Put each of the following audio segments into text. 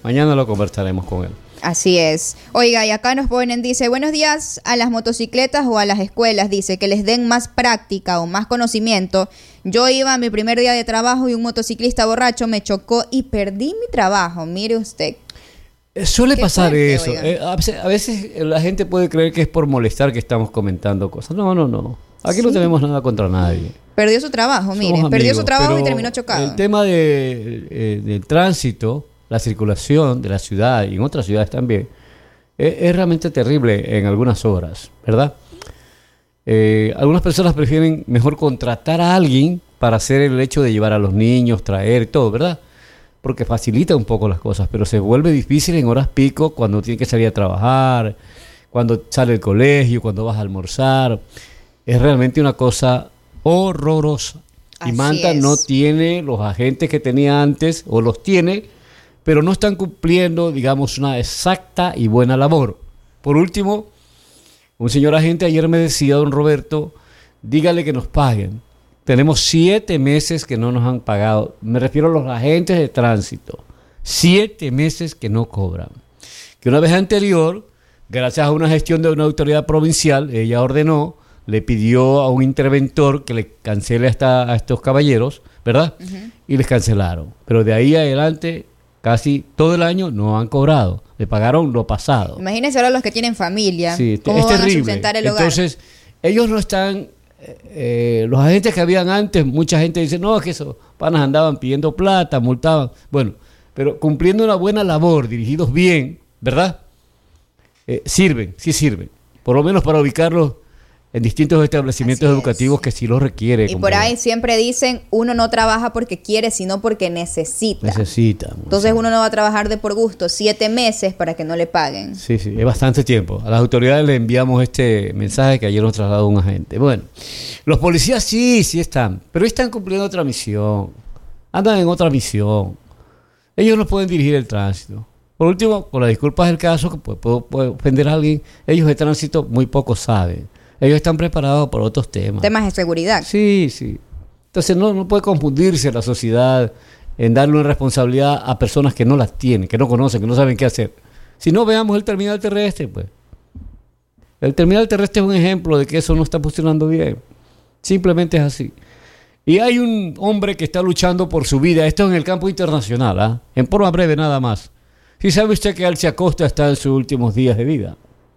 mañana lo conversaremos con él. Así es. Oiga, y acá nos ponen, dice, buenos días a las motocicletas o a las escuelas, dice, que les den más práctica o más conocimiento. Yo iba a mi primer día de trabajo y un motociclista borracho me chocó y perdí mi trabajo, mire usted. Suele pasar fuerte, eso. A veces la gente puede creer que es por molestar que estamos comentando cosas. No. Aquí no tenemos nada contra nadie. Perdió su trabajo, mire. Somos Perdió amigos, su trabajo y pero terminó chocado. El tema del tránsito, la circulación de la ciudad y en otras ciudades también, es realmente terrible en algunas horas, ¿verdad? Algunas personas prefieren mejor contratar a alguien para hacer el hecho de llevar a los niños, traer todo, ¿verdad? Porque facilita un poco las cosas, pero se vuelve difícil en horas pico cuando tiene que salir a trabajar, cuando sale del colegio, cuando vas a almorzar. Es realmente una cosa horrorosa. Y Así Manta es. no tiene los agentes que tenía antes, o los tiene, pero no están cumpliendo, digamos, una exacta y buena labor. Por último, un señor agente ayer me decía, don Roberto, dígale que nos paguen. Tenemos 7 meses que no nos han pagado. Me refiero a los agentes de tránsito. 7 meses que no cobran. Que una vez anterior, gracias a una gestión de una autoridad provincial, ella ordenó, le pidió a un interventor que le cancele a estos caballeros, ¿verdad? Uh-huh. Y les cancelaron. Pero de ahí adelante, casi todo el año no han cobrado. Le pagaron lo pasado. Imagínense ahora los que tienen familia. Sí, ¿Cómo es van terrible. a sustentar el hogar? Entonces, ellos no están... los agentes que habían antes, mucha gente dice, no, es que esos panas andaban pidiendo plata, multaban. Bueno, pero cumpliendo una buena labor, dirigidos bien, ¿verdad? Sirven. Por lo menos para ubicarlos en distintos establecimientos educativos que sí lo requiere. Y por ahí siempre dicen, uno no trabaja porque quiere, sino porque necesita. Entonces uno no va a trabajar de por gusto 7 meses para que no le paguen. Sí, es bastante tiempo. A las autoridades le enviamos este mensaje que ayer nos trasladó un agente. Bueno, los policías sí están, pero están cumpliendo otra misión. Andan en otra misión. Ellos no pueden dirigir el tránsito. Por último, con las disculpas del caso, que puede ofender a alguien, ellos de tránsito muy poco saben. Ellos están preparados por otros temas. Temas de seguridad. Sí. Entonces no puede confundirse la sociedad en darle una responsabilidad a personas que no las tienen, que no conocen, que no saben qué hacer. Si no, veamos el terminal terrestre, pues. El terminal terrestre es un ejemplo de que eso no está funcionando bien. Simplemente es así. Y hay un hombre que está luchando por su vida. Esto en el campo internacional, en forma breve nada más. ¿Sí sabe usted que Alcia Costa está en sus últimos días de vida?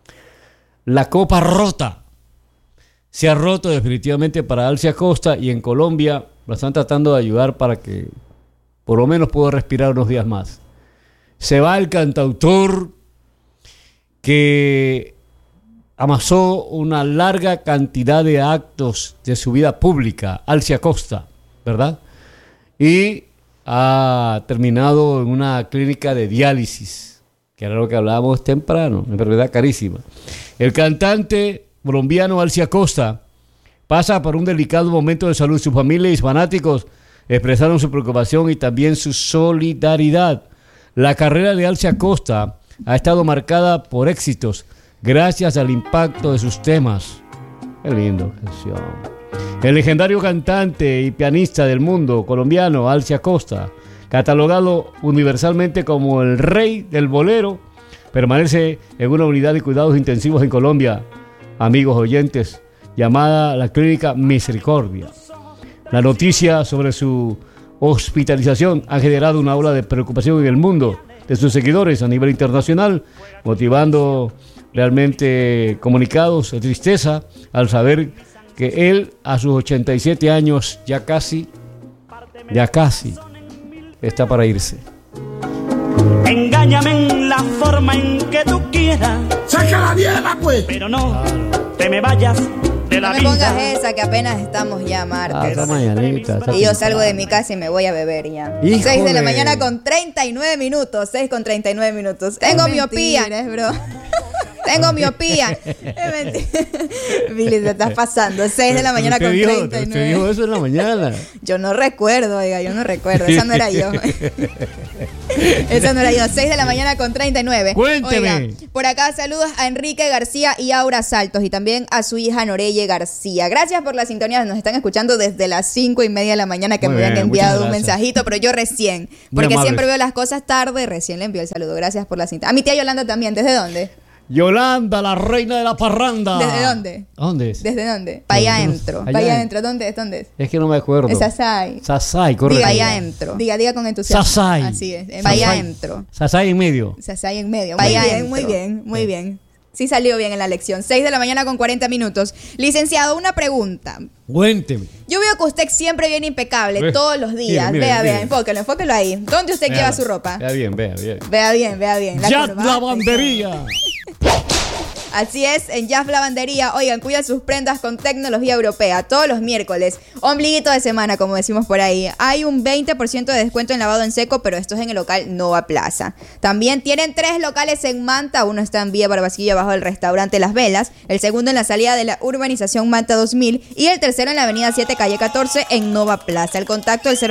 La copa rota. Se ha roto definitivamente para Alcia Costa y en Colombia lo están tratando de ayudar para que por lo menos pueda respirar unos días más. Se va el cantautor que amasó una larga cantidad de actos de su vida pública, Alcia Costa, ¿verdad? Y ha terminado en una clínica de diálisis, que era lo que hablábamos temprano, enfermedad carísima. El cantante colombiano Alcia Costa pasa por un delicado momento de salud. Su familia y sus fanáticos expresaron su preocupación y también su solidaridad. La carrera de Alcia Costa ha estado marcada por éxitos gracias al impacto de sus temas. Qué lindo canción. El legendario cantante y pianista del mundo colombiano Alcia Costa, catalogado universalmente como el rey del bolero, permanece en una unidad de cuidados intensivos en Colombia, amigos oyentes, llamada la Clínica Misericordia. La noticia sobre su hospitalización ha generado una ola de preocupación en el mundo de sus seguidores a nivel internacional, motivando realmente comunicados de tristeza al saber que él a sus 87 años ya casi está para irse. Engáñame en la forma en que tú quieras. ¡Saca la vieja, pues! Pero no te me vayas de la vida. No me pongas esa, que apenas estamos ya martes. Esta mañanita. Y yo salgo de mi casa y me voy a beber ya. ¡Híjole! 6 de la mañana con 39 minutos. 6 con 39 minutos. Tengo miopía, bro. Tengo miopía. Es mentira. Billy, te estás pasando. 6 de la mañana con 39. Usted dijo eso en la mañana. Yo no recuerdo, oiga, Esa no era yo. Esa no la dio. 6 de la mañana con 39. Cuénteme. Oiga, por acá saludos a Enrique García y Aura Saltos y también a su hija Norelle García. Gracias por la sintonía. Nos están escuchando desde las 5:30 de la mañana que Muy me habían bien, enviado muchas un gracias. mensajito, pero yo recién, Muy porque amables. siempre veo las cosas tarde, recién le envío el saludo. Gracias por la sintonía. A mi tía Yolanda también. ¿Desde dónde? Yolanda, la reina de la parranda. ¿Desde dónde? ¿Dónde es? ¿Desde dónde? Para allá No, adentro. allá Para allá adentro. adentro. ¿Dónde es? ¿Dónde es? Es que no me acuerdo. Es Sasai. Sasai, correcto. Diga allá adentro. Diga con entusiasmo. Sasai. Así es. Para allá Sasai. adentro. Sasai en medio. Sasai en medio. Muy bien, muy bien, muy bien. Sí salió bien en la lección. 6 de la mañana con 40 minutos. Licenciado, una pregunta. Cuénteme. Yo veo que usted siempre viene impecable Ve. todos los días. Mire, vea, mire. vea, enfóquelo ahí. ¿Dónde usted lleva Véala. su ropa? Vea bien, vea bien. Vea bien, vea bien. Ya corbata. lavandería. Así es, en Jazz Lavandería. Oigan, cuida sus prendas con tecnología europea. Todos los miércoles, ombliguito de semana, como decimos por ahí. Hay un 20% de descuento en lavado en seco, pero esto es en el local Nova Plaza. También tienen 3 locales en Manta. Uno está en Vía Barbasquilla, abajo del restaurante Las Velas. El segundo en la salida de la urbanización Manta 2000. Y el tercero en la avenida 7, calle 14, en Nova Plaza. El contacto es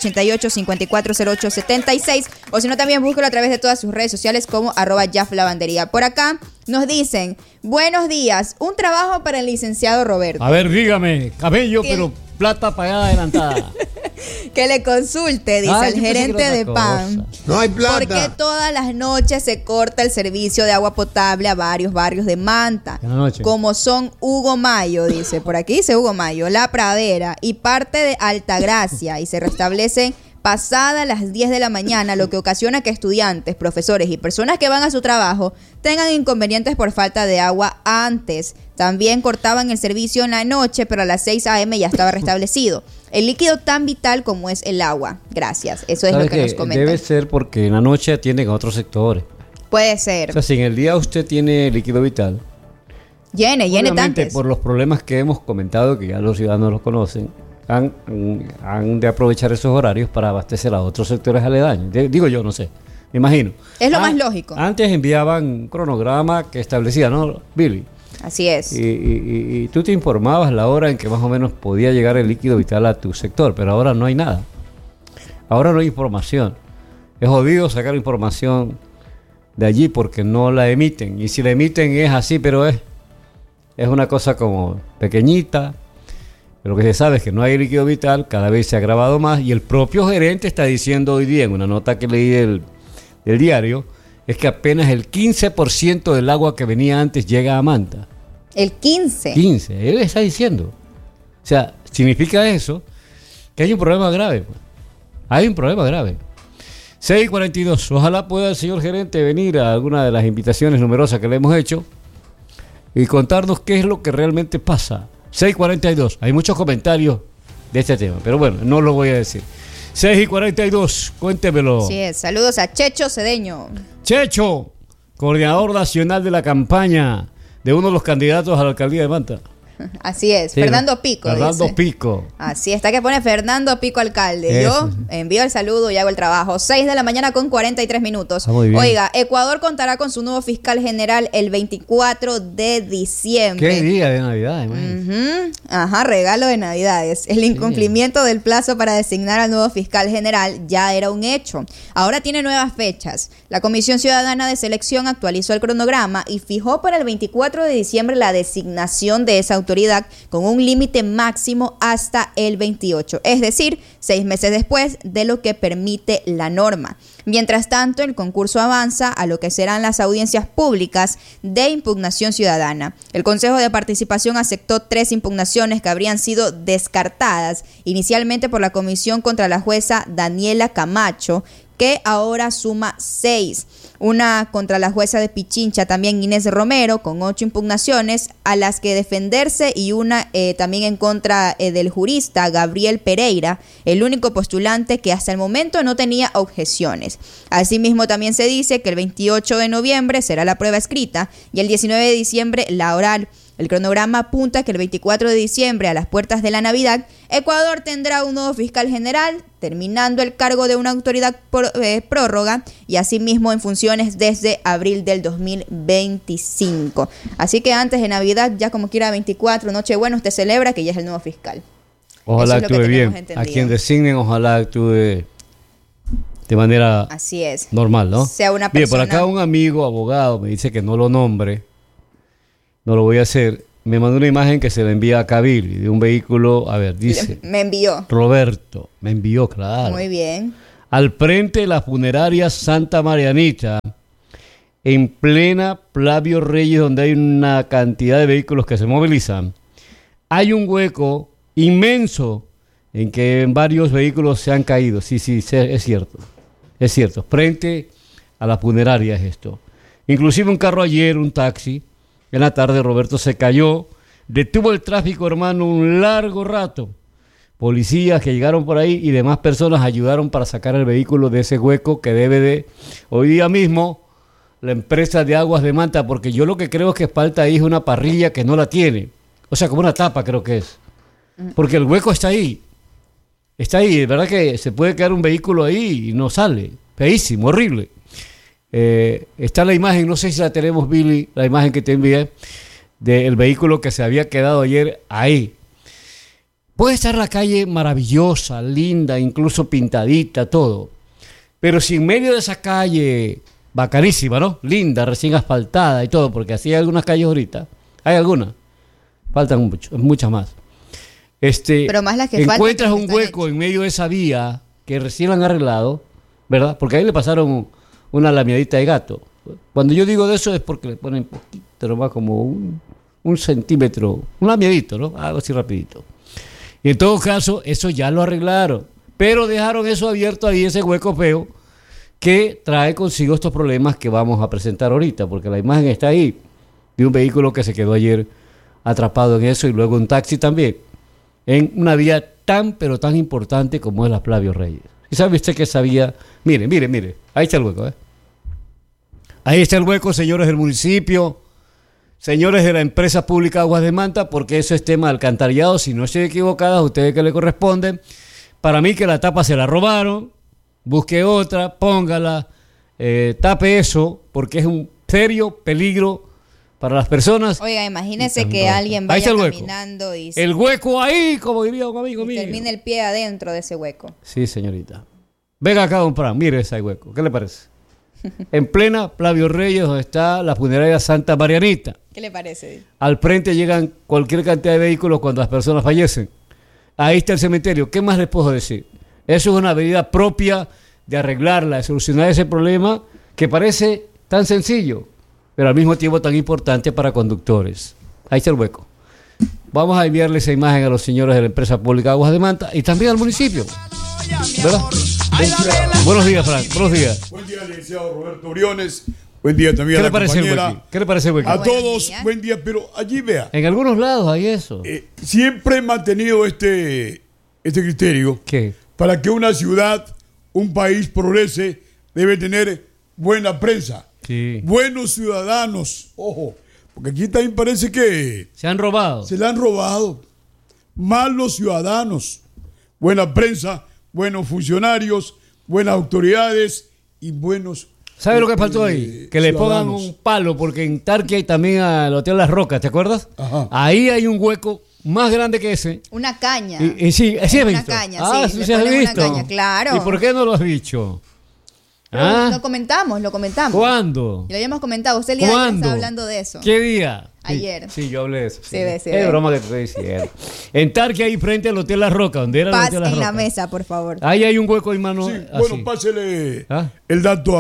0988-540876. O si no, también búsquelo a través de todas sus redes sociales como @Jazz Lavandería. Por acá nos dicen, buenos días, un trabajo para el licenciado Roberto. A ver, dígame. Cabello, ¿Qué? pero plata pagada adelantada. Que le consulte, dice Ay, al yo pensé que gerente era de otra PAN. cosa. No hay plata. ¿Por qué todas las noches se corta el servicio de agua potable a varios barrios de Manta? En la noche. Como son Hugo Mayo, dice. Por aquí dice Hugo Mayo, La Pradera y parte de Altagracia. Y se restablecen pasadas las 10 de la mañana, lo que ocasiona que estudiantes, profesores y personas que van a su trabajo tengan inconvenientes por falta de agua antes. También cortaban el servicio en la noche, pero a las 6 a.m. ya estaba restablecido. El líquido tan vital como es el agua. Gracias. Eso es lo ¿Sabe que qué? nos comentan. Debe ser porque en la noche atienden a otros sectores. Puede O ser. sea, si en el día usted tiene líquido vital, Llene obviamente tanques. por los problemas que hemos comentado, que ya los ciudadanos los conocen, han de aprovechar esos horarios para abastecer a otros sectores aledaños. Digo yo, no sé, me imagino. Es lo más lógico. Antes enviaban un cronograma que establecía, ¿no, Billy? Así es. Y tú te informabas la hora en que más o menos podía llegar el líquido vital a tu sector, pero ahora no hay nada. Ahora no hay información. Es jodido sacar información de allí porque no la emiten. Y si la emiten es así, pero es una cosa como pequeñita. Lo que se sabe es que no hay líquido vital, cada vez se ha agravado más, y el propio gerente está diciendo hoy día, en una nota que leí del diario, es que apenas el 15% del agua que venía antes llega a Manta. El 15. 15, él está diciendo. O sea, significa eso que hay un problema grave. Pues. Hay un problema grave. 6:42. Ojalá pueda el señor gerente venir a alguna de las invitaciones numerosas que le hemos hecho y contarnos qué es lo que realmente pasa. 6:42. Hay muchos comentarios de este tema, pero bueno, no lo voy a decir. 6:42. Cuéntemelo. Así es. Saludos a Checho Cedeño. Checho, coordinador nacional de la campaña de uno de los candidatos a la alcaldía de Manta. Así es. Sí, Fernando ¿no? Pico. Fernando dice. Pico. Así está que pone Fernando Pico alcalde. Eso. Yo envío el saludo y hago el trabajo. 6 de la mañana con 43 minutos. Ah, muy bien. Oiga, Ecuador contará con su nuevo fiscal general el 24 de diciembre. ¿Qué día de Navidad, imagínate? Ujú. Ajá, regalo de Navidades. El incumplimiento del plazo para designar al nuevo fiscal general ya era un hecho. Ahora tiene nuevas fechas. La Comisión Ciudadana de Selección actualizó el cronograma y fijó para el 24 de diciembre la designación de esa autoridad con un límite máximo hasta el 28, es decir, 6 meses después de lo que permite la norma. Mientras tanto, el concurso avanza a lo que serán las audiencias públicas de impugnación ciudadana. El Consejo de Participación aceptó 3 impugnaciones que habrían sido descartadas inicialmente por la Comisión contra la jueza Daniela Camacho, que ahora suma 6. Una contra la jueza de Pichincha, también Inés Romero, con 8 impugnaciones a las que defenderse, y una también en contra del jurista Gabriel Pereira, el único postulante que hasta el momento no tenía objeciones. Asimismo, también se dice que el 28 de noviembre será la prueba escrita y el 19 de diciembre la oral. El cronograma apunta que el 24 de diciembre, a las puertas de la Navidad, Ecuador tendrá un nuevo fiscal general, terminando el cargo de una autoridad prórroga y asimismo en funciones desde abril del 2025. Así que antes de Navidad, ya como quiera 24, Nochebuena, usted celebra que ya es el nuevo fiscal. Ojalá Eso es lo que actúe tenemos bien. entendido. A quien designen, ojalá actúe de manera Así es. normal, ¿no? Sea una Bien, por persona- acá un amigo abogado me dice que no lo nombre, no lo voy a hacer. Me mandó una imagen que se le envía a Kabil de un vehículo, a ver, dice Me envió. Roberto, me envió, claro. Muy bien. Al frente de la funeraria Santa Marianita, en plena Flavio Reyes, donde hay una cantidad de vehículos que se movilizan, hay un hueco inmenso en que varios vehículos se han caído. Sí, es cierto. Es cierto. Frente a la funeraria es esto. Inclusive un carro ayer, un taxi, en la tarde Roberto se cayó, detuvo el tráfico, hermano, un largo rato. Policías que llegaron por ahí y demás personas ayudaron para sacar el vehículo de ese hueco que debe de, hoy día mismo, la empresa de Aguas de Manta, porque yo lo que creo que falta ahí es una parrilla que no la tiene. O sea, como una tapa creo que es. Porque el hueco está ahí. Está ahí, es verdad que se puede quedar un vehículo ahí y no sale. Feísimo, horrible. Está la imagen, no sé si la tenemos, Billy, la imagen que te envié del vehículo que se había quedado ayer ahí. Puede estar la calle maravillosa, linda, incluso pintadita, todo. Pero si en medio de esa calle, bacanísima, ¿no? Linda, recién asfaltada y todo, porque así hay algunas calles ahorita. Hay algunas. Faltan muchas más. Pero más las que faltan encuentras que un están hueco hechas. en medio de esa vía que recién han arreglado, ¿verdad? Porque ahí le pasaron una lamiadita de gato. Cuando yo digo de eso es porque le ponen poquito, nomás como un centímetro, un lamiadito, ¿no? Algo así rapidito. Y en todo caso, eso ya lo arreglaron. Pero dejaron eso abierto ahí, ese hueco feo, que trae consigo estos problemas que vamos a presentar ahorita, porque la imagen está ahí, de un vehículo que se quedó ayer atrapado en eso, y luego un taxi también, en una vía tan, pero tan importante como es la Flavio Reyes. ¿Y sabe usted que sabía? Mire, ahí está el hueco, ¿eh? Ahí está el hueco, señores del municipio, señores de la empresa pública Aguas de Manta, porque eso es tema de alcantarillado. Si no estoy equivocada, a ustedes que le corresponden. Para mí que la tapa se la robaron, busque otra, póngala, tape eso, porque es un serio peligro para las personas. Oiga, imagínese Y que tan alguien roja. Ahí vaya está el hueco. caminando y, El hueco ahí, como diría un amigo mío. termine el pie adentro de ese hueco. Sí, señorita. Venga acá, don Fran, mire ese hueco. ¿Qué le parece? En plena Flavio Reyes, donde está la funeraria Santa Marianita. ¿Qué le parece? Al frente llegan cualquier cantidad de vehículos cuando las personas fallecen. Ahí está el cementerio. ¿Qué más les puedo decir? Eso es una medida propia de arreglarla, de solucionar ese problema que parece tan sencillo, pero al mismo tiempo tan importante para conductores. Ahí está el hueco. Vamos a enviarle esa imagen a los señores de la empresa pública Aguas de Manta y también al municipio. ¿Verdad? Buenos días, Frank. Buenos días. Buen día, licenciado Roberto Briones. Buen día también ¿Qué a le la parece el compañera. hueco? ¿Qué le parece el hueco? A Buenos todos, días. buen día, pero allí vea, En algunos lados hay eso. siempre he mantenido este criterio. ¿Qué? Para que una ciudad, un país progrese, debe tener buena prensa, Sí. buenos ciudadanos. Ojo, porque aquí también parece que Se han robado. se le han robado. Malos ciudadanos, buena prensa, buenos funcionarios, buenas autoridades y buenos. ¿Sabe lo que faltó ahí? Que le pongan ciudadanos. un palo, porque en Tarqui hay también al Hotel Las Rocas, ¿te acuerdas? Ajá. Ahí hay un hueco más grande que ese. Una caña. Y sí, sí has Una visto. caña, Ah, sí, sí le se has ponen una visto. caña, claro. ¿Y por qué no lo has dicho? Pero ¿Ah? Lo comentamos. ¿Cuándo? Y lo habíamos comentado. Usted el día de ayer ¿Cuándo? estaba hablando de eso. ¿Qué día? Ayer. Sí, yo hablé de eso. Sí, ve. Es broma que te estoy diciendo. En Tarqui, ahí frente al Hotel Las Rocas, donde era el Paz Hotel Las en la Rocas. mesa, por favor. Ahí hay un hueco, hermano. Sí, así. bueno, pásele ¿Ah? el dato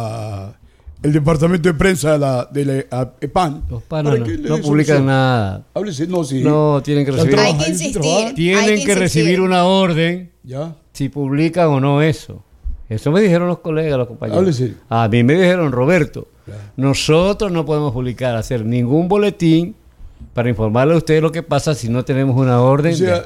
a el departamento de prensa de la EPAN. Los panas para que le no dé publican solución. nada. Háblese, no, sí. No, tienen que recibir. Hay que Ahí sí insistir. trabajan. Tienen hay que insistir. recibir una orden Ya. si publican o no eso. Eso me dijeron los colegas, los compañeros. Háblese. A mí me dijeron, Roberto, Claro. nosotros no podemos publicar, hacer ningún boletín para informarle a ustedes lo que pasa si no tenemos una orden. O sea,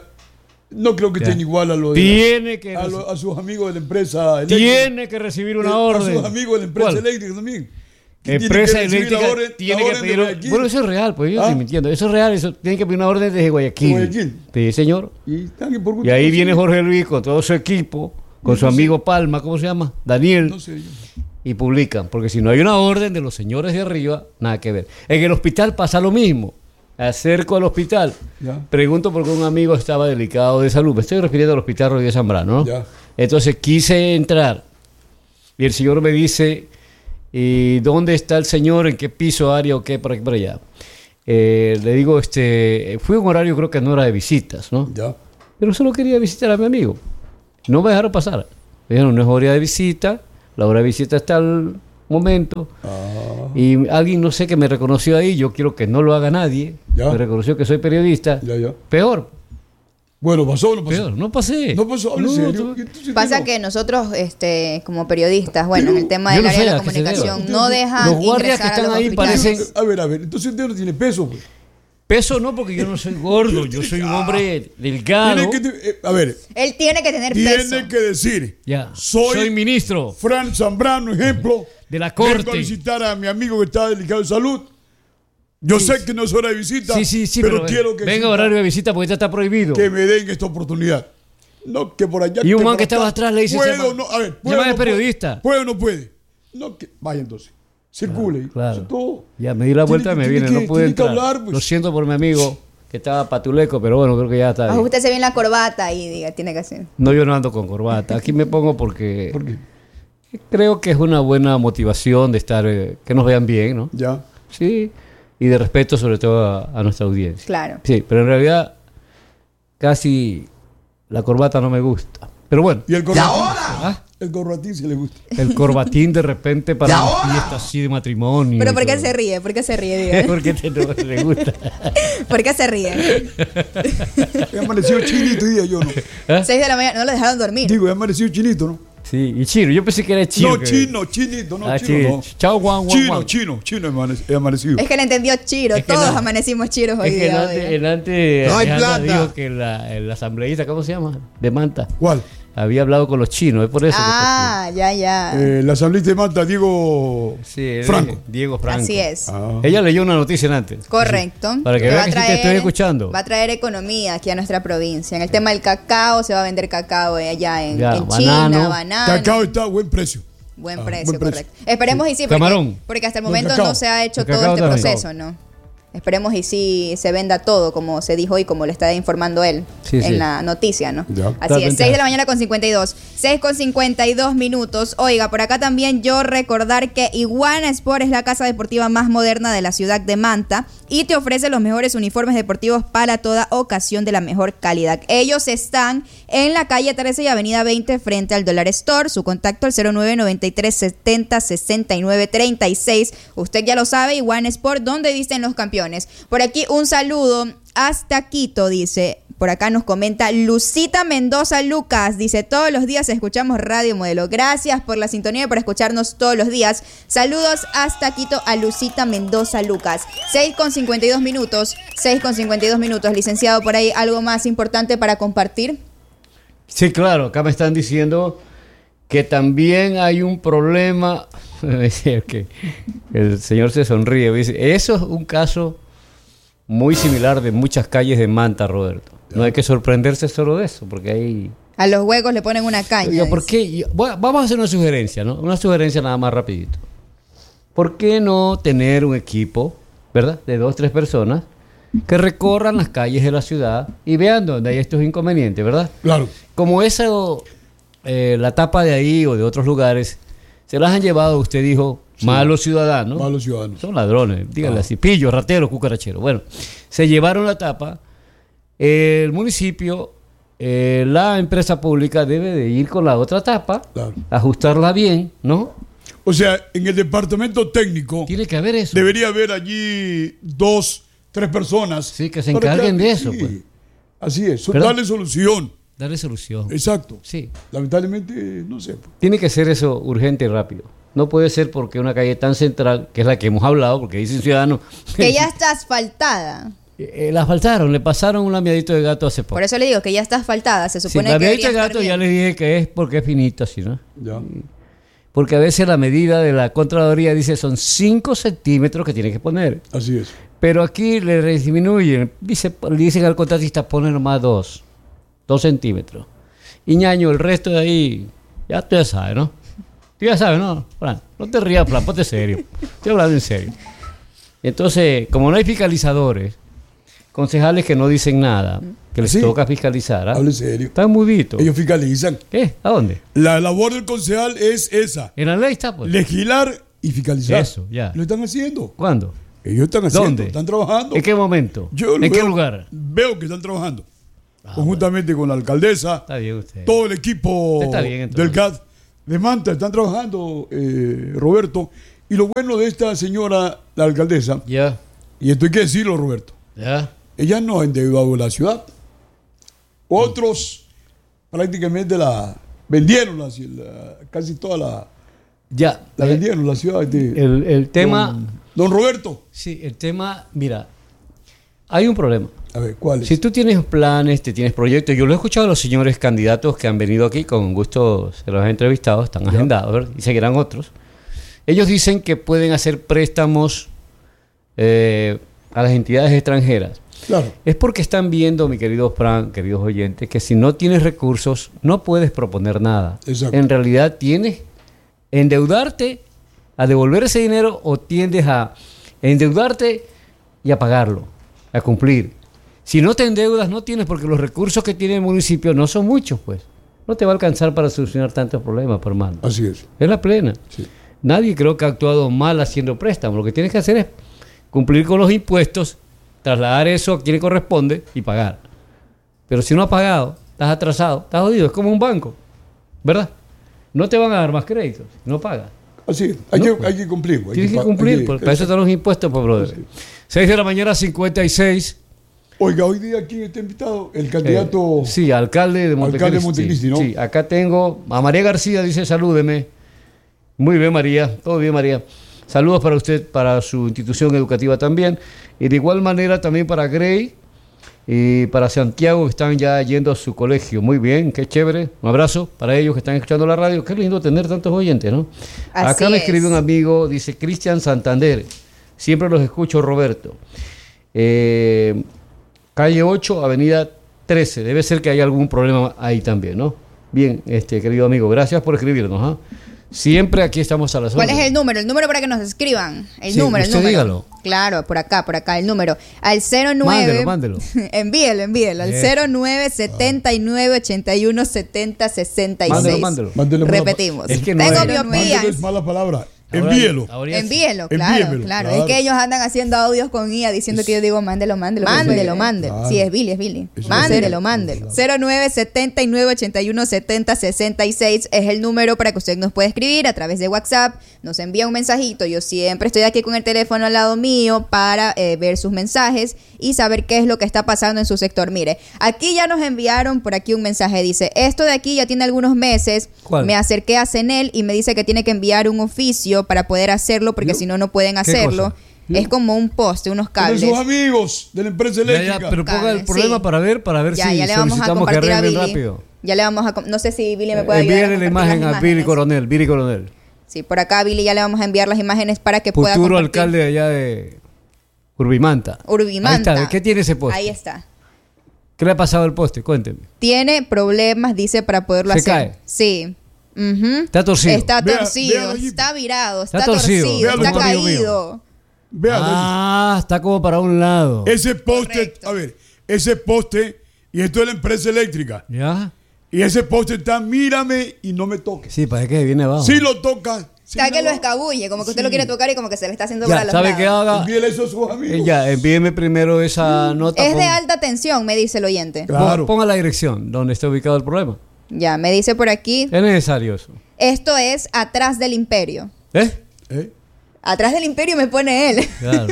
no creo que Ya. estén igual a lo de Tiene que a sus amigos de la empresa eléctrica. tiene que recibir una orden. A sus amigos de la empresa ¿Cuál? eléctrica también. Que Empresa tienen que recibir eléctrica la orden- tiene la que orden de pedir. Guayaquil. Bueno, eso es real, pues yo ¿Ah? estoy mintiendo. Eso es real, eso tiene que pedir una orden desde Guayaquil. ¿De Guayaquil? Sí, señor. Y, están que por gusto Y ahí no viene sé. Jorge Luis con todo su equipo, con su amigo Palma, ¿cómo se llama? Daniel. No sé yo. Y publican, porque si no hay una orden de los señores de arriba, nada que ver. En el hospital pasa lo mismo. Acerco al hospital, Ya. pregunto por qué un amigo estaba delicado de salud. Me estoy refiriendo al hospital Rodríguez Zambrano, ¿no? Ya. Entonces quise entrar Y el señor me dice, ¿y dónde está el señor? ¿En qué piso, área o qué? Por aquí, por allá. Le digo, fui a un horario creo que no era de visitas, ¿no? Ya. Pero solo quería visitar a mi amigo. No me dejaron pasar. Me dijeron, no es hora de visita, la hora de visita está al momento. Y alguien, no sé, que me reconoció ahí, yo quiero que no lo haga nadie. Ya. Me reconoció que soy periodista. Ya. Peor. Bueno, ¿pasó o no pasó? Peor, no pasé. No pasó, habla en serio. tú- Entonces, Pasa no. que nosotros, como periodistas, bueno, en el tema Yo del no área sé de la a qué se debe. comunicación, no dejan Los guardias ingresar que a los están ahí hospitales. parecen- A ver, entonces usted no tiene peso, pues. Peso no, porque yo no soy gordo, yo soy un hombre delgado. A ver, Él tiene que tener peso. tiene que decir, Ya. soy Soy ministro Fran Zambrano, ejemplo, de la corte. vengo a visitar a mi amigo que está delicado de salud. Yo sé que no es hora de visita, Sí, pero quiero que venga horario de visita porque ya está prohibido. que me den esta oportunidad. No, que por allá. Y un que man por que estaba acá. atrás le dice, ¿Puedo ese man- o no? A ver, ese ¿puedo man o es no periodista. ¿Puede o no puede? No, que vaya entonces. Circule. Claro. Eso es todo. Ya me di la vuelta y me Tiene vine, que- no pude tiene que entrar. hablar, pues. Lo siento por mi amigo que estaba patuleco, pero bueno, creo que ya está bien. Ajústese bien la corbata y diga, tiene que hacer. No, yo no ando con corbata. Aquí me pongo porque ¿Por qué? creo que es una buena motivación de estar, que nos vean bien, ¿no? Ya. Sí, y de respeto sobre todo a nuestra audiencia. Claro. Sí, pero en realidad casi la corbata no me gusta. Pero bueno, ¿Y el corbatín? ¿ah? El corbatín sí le gusta. El corbatín de repente para una fiesta así de matrimonio. Pero y ¿por qué todo. se ríe? ¿Por qué se ríe? Diga? Porque no le gusta. ¿Por qué se ríe? He amanecido chinito, día yo, ¿no? 6 de la mañana, no lo dejaron dormir. Digo, he amanecido chinito, ¿no? Sí, y chino. Yo pensé que era chino. No, que- chinito, no, Ah, chino, no. Chao, Juan, Juan, Juan. Chino, he amanecido. Es que le entendió Chiro. Es que Todos no. amanecimos chiros hoy Es que día. oiga. en antes No hay Alejandra plata. dijo que el asambleísta, ¿cómo se llama? De Manta, ¿Cuál? había hablado con los chinos, es por eso. Ah, ya. La asambleísta de Manta, Diego Sí, él Franco. es Diego Franco. Así es. Ah. Ella leyó una noticia en antes. Correcto. Para que va vea a que sí te estoy escuchando. Va a traer economía aquí a nuestra provincia. En el tema del cacao, se va a vender cacao allá en Ya, China, banano. banano. Cacao está a buen precio. Buen Ah, precio, buen precio. correcto. Esperemos y sí, porque, Camarón. porque hasta el No, momento cacao. no se ha hecho El todo cacao este también. proceso, ¿no? Esperemos y sí se venda todo, como se dijo y como le está informando él Sí, en sí. la noticia, ¿no? Ya. Así es, Totalmente. 6 de la mañana con 52. 6 con 52 minutos. Oiga, por acá también yo recordar que Iguana Sport es la casa deportiva más moderna de la ciudad de Manta y te ofrece los mejores uniformes deportivos para toda ocasión de la mejor calidad. Ellos están en la calle 13 y avenida 20 frente al Dollar Store. Su contacto al 0993 70 69 36. Usted ya lo sabe, Iguana Sport, donde visten los campeones. Por aquí un saludo hasta Quito, dice. Por acá nos comenta Lucita Mendoza Lucas. Dice, todos los días escuchamos Radio Modelo. Gracias por la sintonía y por escucharnos todos los días. Saludos hasta Quito a Lucita Mendoza Lucas. 6 con 52 minutos. 6 con 52 minutos. Licenciado, por ahí algo más importante para compartir. Sí, claro, acá me están diciendo que también hay un problema. Que el señor se sonríe. Dice, eso es un caso muy similar de muchas calles de Manta, Roberto. No hay que sorprenderse solo de eso, porque hay... A los huecos le ponen una caña. Oiga, ¿por dice. qué? Vamos a hacer una sugerencia, ¿no? Una sugerencia nada más rapidito. ¿Por qué no tener un equipo, ¿verdad? De 2 o 3 personas que recorran las calles de la ciudad y vean dónde hay estos inconvenientes, ¿verdad? Claro. Como eso, la tapa de ahí o de otros lugares, se las han llevado, usted dijo, Sí. malos ciudadanos. Malos ciudadanos. Son ladrones, díganle Ah. así, pillos, rateros, cucaracheros. Bueno, se llevaron la tapa. El municipio, la empresa pública debe de ir con la otra tapa, Claro. ajustarla bien, ¿no? O sea, en el departamento técnico Tiene que haber eso. debería haber allí 2, 3 personas. Sí, que se para encarguen de eso, sí. pues. Así es, ¿Verdad? darle solución. Darle solución. Exacto. Sí. Lamentablemente, no sé. Tiene que ser eso urgente y rápido. No puede ser porque una calle tan central, que es la que hemos hablado, porque dicen ciudadanos, Que ya está asfaltada. la asfaltaron, le pasaron un lamiadito de gato hace poco. Por eso le digo que ya está asfaltada. Se Sí, supone la que lamiadito debería de estar gato ya bien. les dije que es porque es finito así, ¿no? Ya. Porque a veces la medida de la Contraloría dice son 5 centímetros que tiene que poner. Así es. Pero aquí le disminuyen. Le dicen al contratista, pone nomás 2 centímetros. Y ñaño, el resto de ahí, ya tú ya sabes, ¿no? Tú ya sabes, ¿no? Fran, no te rías, Fran, ponte serio. Estoy hablando en serio. Entonces, como no hay fiscalizadores, concejales que no dicen nada, que les ¿Sí? toca fiscalizar. ¿Ah? Hable serio. Están muy vistos. Ellos fiscalizan. ¿Qué? ¿A dónde? La labor del concejal es esa. En la ley está, pues. Legislar y fiscalizar. Eso, ya. Lo están haciendo. ¿Cuándo? Ellos están haciendo. ¿Dónde? Están trabajando. ¿En qué momento? Yo ¿En lo qué veo- lugar? Veo que están trabajando. Conjuntamente con la alcaldesa. Está bien usted. Todo el equipo Está bien, entonces. del GAD de Manta están trabajando, Roberto. Y lo bueno de esta señora, la alcaldesa, Ya, y esto hay que decirlo, Roberto, ya. ella no ha endeudado la ciudad. Otros prácticamente vendieron casi toda la Ya. vendieron la ciudad. El tema, Don Roberto. sí, el tema, mira, hay un problema. A ver, ¿cuál es? Si tú tienes planes, te tienes proyectos, yo lo he escuchado a los señores candidatos que han venido aquí, con gusto se los he entrevistado, están agendados, ¿verdad? Y seguirán otros. Ellos dicen que pueden hacer préstamos a las entidades extranjeras. Claro. Es porque están viendo, mi querido Fran, queridos oyentes, que si no tienes recursos, no puedes proponer nada. Exacto. En realidad tienes endeudarte a devolver ese dinero o tiendes a endeudarte y a pagarlo, a cumplir. Si no te endeudas, no tienes, porque los recursos que tiene el municipio no son muchos, pues. No te va a alcanzar para solucionar tantos problemas, por hermano. Así es. Es la plena. Sí. Nadie creo que ha actuado mal haciendo préstamos. Lo que tienes que hacer es cumplir con los impuestos, trasladar eso a quien le corresponde y pagar. Pero si no has pagado, estás atrasado, estás jodido. Es como un banco, ¿verdad? No te van a dar más créditos si no pagas. Así es. Hay que cumplir. Tienes que cumplir, para eso están los impuestos, pues, brother. 6 de la mañana, 56. Oiga, hoy día aquí está invitado el candidato. Sí, alcalde de Montecristi. Alcalde de Montecristi, ¿no? Sí, acá tengo a María García, dice salúdeme. Muy bien, María. Todo bien, María. Saludos para usted, para su institución educativa también. Y de igual manera también para Grey y para Santiago, que están ya yendo a su colegio. Muy bien, qué chévere. Un abrazo para ellos que están escuchando la radio. Qué lindo tener tantos oyentes, ¿no? Así Acá me es. escribe un amigo, dice Cristian Santander. Siempre los escucho, Roberto. Calle 8, avenida 13. Debe ser que hay algún problema ahí también, ¿no? Bien, querido amigo, gracias por escribirnos. ¿Ah? Siempre aquí estamos a las ¿Cuál es órdenes. el número? El número para que nos escriban. El Sí, número, el usted número. dígalo. Claro, por acá, el número. Al 09. Mándelo. envíelo. Al 09 79 81 70 66. Mándelo. Mándelo. Repetimos. Es que no Tengo es- miopía. Mándelo es mala palabra. Ahora- Envíelo. ahora ya sí. Envíelo, Envíemelo, claro. claro. Es que ellos andan haciendo audios con IA diciendo que yo digo mándelo. Claro. Sí, es Billy. Eso Mándelo. es. 09 79 81 70 66 es el número para que usted nos pueda escribir a través de WhatsApp. Nos envía un mensajito. Yo siempre estoy aquí con el teléfono al lado mío para ver sus mensajes y saber qué es lo que está pasando en su sector. Mire, aquí ya nos enviaron por aquí un mensaje. Dice, esto de aquí ya tiene algunos meses. ¿Cuál? Me acerqué a CENEL y me dice que tiene que enviar un oficio para poder hacerlo porque si no, no pueden hacerlo. cosa? Es como un poste, unos Tiene cables. sus amigos de la empresa Ya, eléctrica. pero ponga el Cables, problema sí. para ver Ya, si ya le vamos a solicitamos que compartir a arreglen Billy. rápido. Ya le vamos a... No sé si Billy me puede ayudar. Envíenle la compartir imagen las a Billy imágenes. Coronel. Sí, por acá Billy ya le vamos a enviar las imágenes para que pueda Futuro compartir. alcalde de allá de Urbimanta. Urbimanta. Ahí está, ¿qué tiene ese poste? Ahí está. ¿Qué le ha pasado al poste? Cuénteme. Tiene problemas, dice, para poderlo ¿Se hacer. cae? Sí. Ujú. Está torcido. Está Vea- torcido, véalo allí. está virado, Está está torcido. torcido, Véalo, está amigo mío. caído. Véalo. Ah, está como para un lado. Ese poste, Correcto. a ver, ese poste, y esto es la empresa eléctrica, ¿Ya? y ese poste está, mírame y no me toques. Sí, parece que viene abajo. Si lo tocas, Está que lo escabulle, como que usted lo quiere tocar y como que se le está haciendo para Ya, los ¿sabe lados. qué haga? envíele eso a sus amigos. Ya, envíeme primero esa nota. Es de alta tensión, me dice el oyente. Claro. Ponga la dirección donde está ubicado el problema. Ya, me dice por aquí, Es necesario eso. esto es atrás del imperio. ¿Eh? ¿Eh? Atrás del imperio me pone él. Claro.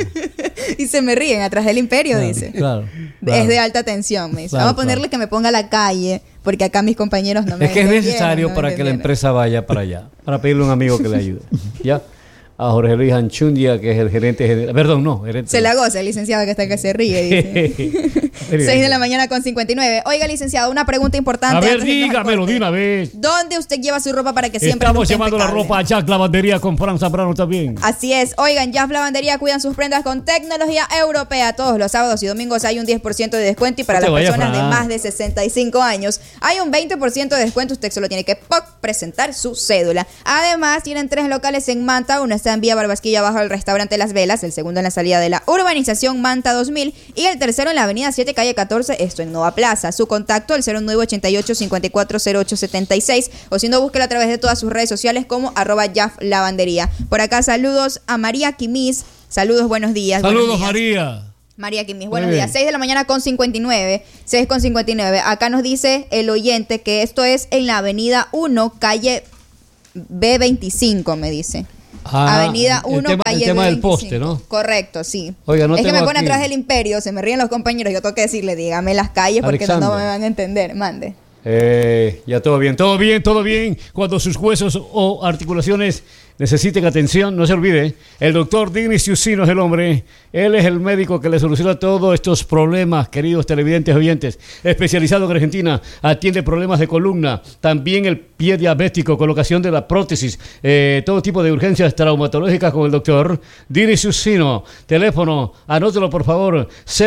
Y se me ríen, atrás del imperio, Claro, dice. Claro. Es de alta tensión, me dice. Claro, Vamos a ponerle claro. que me ponga a la calle, porque acá mis compañeros no me Es que es entendieron, necesario no me para que la entendieron. empresa vaya para allá. Para pedirle a un amigo que le ayude. ¿Ya? A Jorge Luis Anchundia, que es el gerente general. Perdón, no, gerente. Se la goza el licenciado que está que se ríe, dice. 6 de la mañana con 59. Oiga, licenciado, una pregunta importante. A ver, antes de irnos al dígamelo corte. de una vez. ¿Dónde usted lleva su ropa para que siempre Estamos luzca llevando la impecable? ropa a Jack Lavandería con Fran Zambrano también. Así es. Oigan, Jazz Lavandería cuidan sus prendas con tecnología europea. Todos los sábados y domingos hay un 10% de descuento y para No te las vayas, personas de Fran. más de 65 años hay un 20% de descuento. Usted solo tiene que presentar su cédula. Además, tienen 3 locales en Manta. Uno está en Vía Barbasquilla bajo el restaurante Las Velas, el segundo en la salida de la urbanización Manta 2000 y el tercero en la avenida 7, calle 14, esto en Nova Plaza. Su contacto, el 0988-540876, o si no, búsquelo a través de todas sus redes sociales como @yaflavandería. Por acá, saludos a María Quimis. Saludos, buenos días. Saludos, buenos días. María. María Quimis, buenos días. 6 de la mañana con 59. 6 con 59. Acá nos dice el oyente que esto es en la avenida 1, calle B25, me dice. Avenida 1, calle el tema B25. del poste, ¿no? Correcto, sí. Oiga, no es que tengo me pone aquí. atrás del Imperio, se me ríen los compañeros. Yo tengo que decirle, dígame las calles porque no me van a entender. Mande. Ya todo bien, todo bien, todo bien. Cuando sus huesos o articulaciones necesiten atención, no se olvide, el doctor Dignis Jusino es el hombre. Él es el médico que le soluciona todos estos problemas, queridos televidentes oyentes. Especializado en Argentina, atiende problemas de columna, también el pie diabético, colocación de la prótesis, todo tipo de urgencias traumatológicas con el doctor Dignis Jusino. Teléfono, anótelo por favor,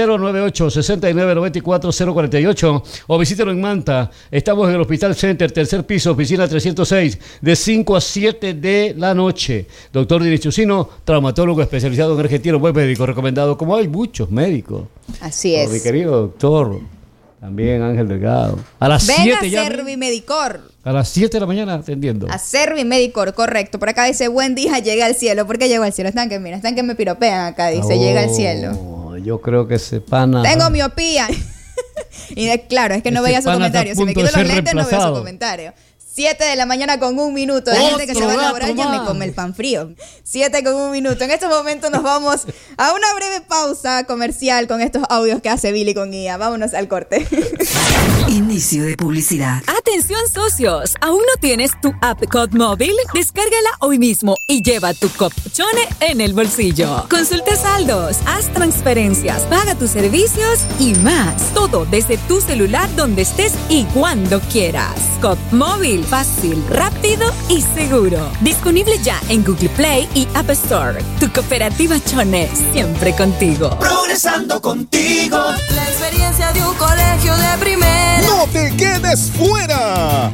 098-6994-048, o visítelo en Manta. Estamos en el Hospital Center, tercer piso, oficina 306, de 5 a 7 de la noche. Doctor Dignis Jusino, traumatólogo especializado en Argentina, buen médico recomendado, como hay muchos médicos. Así es. Mi querido doctor, también Ángel Delgado. A las Ven 7 a ya. Servimedicor. A las 7 de la mañana atendiendo. A Servimedicor, correcto. Por acá dice, buen día, llega al cielo. ¿Por qué llegó al cielo? Están que me piropean acá, dice, llega al cielo. Yo creo que ese pana. Tengo miopía. Y claro, es que no Ese veía su pana comentario. está a Si me punto quito de los ser lentes, no veo su reemplazado. comentario. 7 de la mañana con 1 minuto. La gente que se va a laborar ya me come el pan frío. 7 con 1 minuto. En estos momentos nos vamos a una breve pausa comercial con estos audios que hace Billy con Guía. Vámonos al corte. Inicio de publicidad. Atención socios, ¿aún no tienes tu app COP móvil? Descárgala hoy mismo y lleva tu COP Chone en el bolsillo. Consulta saldos, haz transferencias, paga tus servicios y más. Todo desde tu celular donde estés y cuando quieras. COP móvil, fácil, rápido y seguro. Disponible ya en Google Play y App Store. Tu cooperativa Chone, siempre contigo. Progresando contigo. La experiencia de un colegio de primera. ¡No te quedes fuera!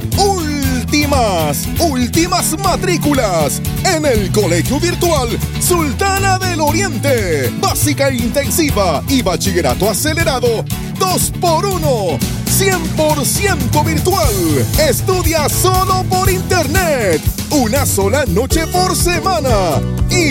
Últimas matrículas en el Colegio Virtual Sultana del Oriente. Básica intensiva y bachillerato acelerado 2x1. 100% virtual. Estudia solo por internet. Una sola noche por semana. Y